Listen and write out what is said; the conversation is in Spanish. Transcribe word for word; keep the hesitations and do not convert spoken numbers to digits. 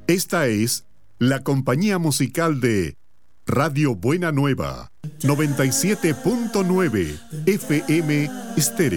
Esta es la compañía musical de Radio Buena Nueva, noventa y siete punto nueve F M Estéreo.